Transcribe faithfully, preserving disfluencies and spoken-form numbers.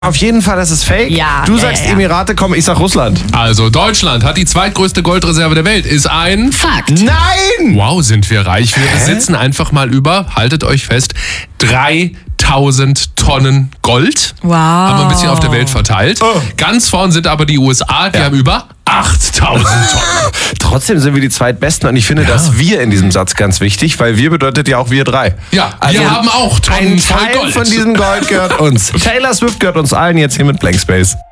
Auf jeden Fall, das ist fake. Ja, du ja, sagst ja, ja. Emirate, komm, ich sag Russland. Also, Deutschland hat die zweitgrößte Goldreserve der Welt. Ist ein... Fakt. Nein! Wow, sind wir reich. Wir besitzen einfach mal über, haltet euch fest, dreitausend Tonnen Gold. Wow. Haben wir ein bisschen auf der Welt verteilt. Oh. Ganz vorn sind aber die U S A, die Ja. haben über achttausend Tonnen. Trotzdem sind wir die zweitbesten und ich finde das wir in diesem Satz ganz wichtig, weil wir bedeutet ja auch wir drei. Ja, Also wir haben auch Tonnen ein voll Teil Gold. von diesem Gold gehört uns. Taylor Swift gehört uns allen jetzt hier mit Blank Space.